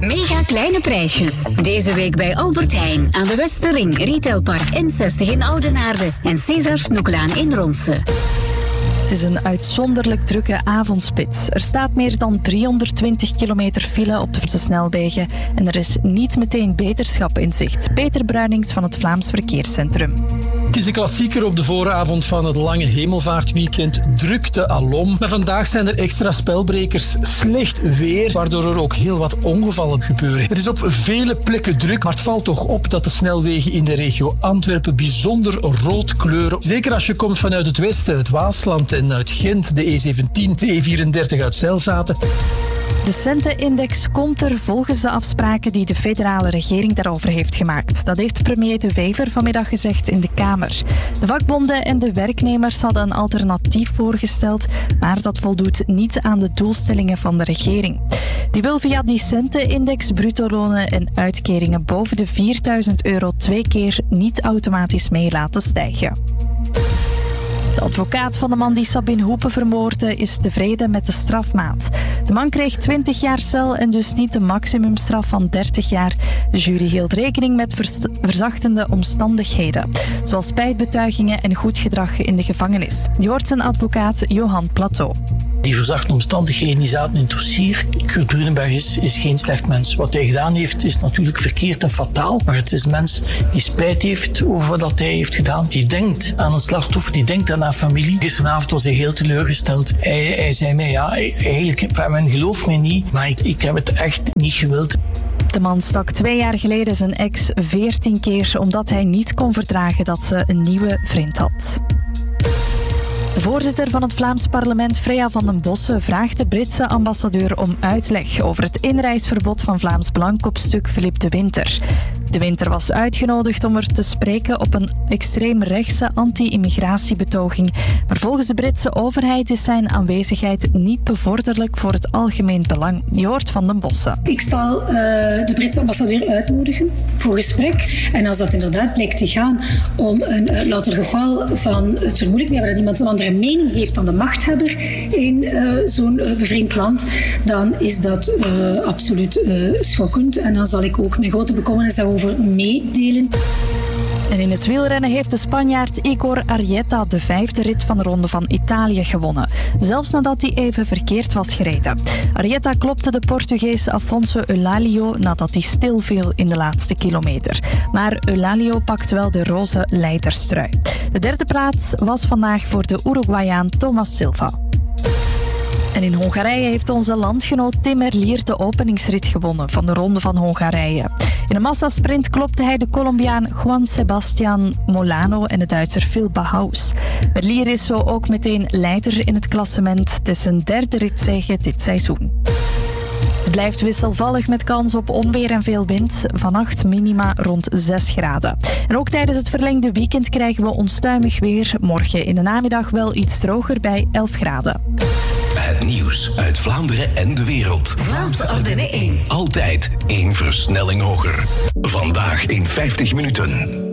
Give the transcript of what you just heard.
Mega kleine prijsjes. Deze week bij Albert Heijn aan de Westerring, Retailpark N60 in Oudenaarde en César Snoeklaan in Ronse. Het is een uitzonderlijk drukke avondspits. Er staat meer dan 320 kilometer file op de snelwegen en er is niet meteen beterschap in zicht. Peter Bruinings van het Vlaams Verkeerscentrum. Het is een klassieker op de vooravond van het lange hemelvaartweekend. Drukte alom. Maar vandaag zijn er extra spelbrekers. Slecht weer, waardoor er ook heel wat ongevallen gebeuren. Het is op vele plekken druk, maar het valt toch op dat de snelwegen in de regio Antwerpen bijzonder rood kleuren. Zeker als je komt vanuit het westen, het Waasland en uit Gent, de E17, de E34 uit Zelzaten. De centenindex komt er volgens de afspraken die de federale regering daarover heeft gemaakt. Dat heeft premier De Wever vanmiddag gezegd in de Kamer. De vakbonden en de werknemers hadden een alternatief voorgesteld, maar dat voldoet niet aan de doelstellingen van de regering. Die wil via die centenindex bruto-lonen en uitkeringen boven de €4.000 2 keer niet automatisch mee laten stijgen. De advocaat van de man die Sabine Hoepen vermoordde is tevreden met de strafmaat. De man kreeg 20 jaar cel en dus niet de maximumstraf van 30 jaar. De jury hield rekening met verzachtende omstandigheden, zoals spijtbetuigingen en goed gedrag in de gevangenis. Je hoort zijn advocaat Johan Plateau. Die verzachte omstandigheden die zaten in het dossier. Kurt Brunenberg is geen slecht mens. Wat hij gedaan heeft is natuurlijk verkeerd en fataal. Maar het is een mens die spijt heeft over wat hij heeft gedaan. Die denkt aan het slachtoffer, die denkt aan haar familie. Gisteravond was hij heel teleurgesteld. Hij zei mij, eigenlijk, men gelooft mij niet, maar ik heb het echt niet gewild. De man stak 2 jaar geleden zijn ex 14 keer omdat hij niet kon verdragen dat ze een nieuwe vriend had. De voorzitter van het Vlaams parlement, Freya van den Bossen, vraagt de Britse ambassadeur om uitleg over het inreisverbod van Vlaams Belang-kopstuk Philippe De Winter. De Winter was uitgenodigd om er te spreken op een extreemrechtse anti-immigratiebetoging. Maar volgens de Britse overheid is zijn aanwezigheid niet bevorderlijk voor het algemeen belang. Je hoort Van den Bossen. Ik zal de Britse ambassadeur uitnodigen voor gesprek. En als dat inderdaad blijkt te gaan om een louter geval van het vermoedelijk mee dat iemand een andere mening heeft dan de machthebber in zo'n bevriend land, dan is dat absoluut schokkend. En dan zal ik ook mijn grote bekommernis daarover meedelen. En in het wielrennen heeft de Spanjaard Igor Arrieta de 5e rit van de Ronde van Italië gewonnen. Zelfs nadat hij even verkeerd was gereden. Arrieta klopte de Portugees Afonso Eulálio nadat hij stilviel in de laatste kilometer. Maar Eulálio pakt wel de roze leiderstrui. De 3e plaats was vandaag voor de Uruguayaan Thomas Silva. En in Hongarije heeft onze landgenoot Tim Merlier de openingsrit gewonnen van de Ronde van Hongarije. In een massasprint klopte hij de Colombiaan Juan Sebastián Molano en de Duitser Phil Bauhaus. Merlier is zo ook meteen leider in het klassement. Het is zijn 3e ritzege dit seizoen. Het blijft wisselvallig met kans op onweer en veel wind. Vannacht minima rond 6 graden. En ook tijdens het verlengde weekend krijgen we onstuimig weer. Morgen in de namiddag wel iets droger bij 11 graden. Het nieuws uit Vlaanderen en de wereld. Vlaamse Ardennen 1. Altijd 1 versnelling hoger. Vandaag in 50 minuten.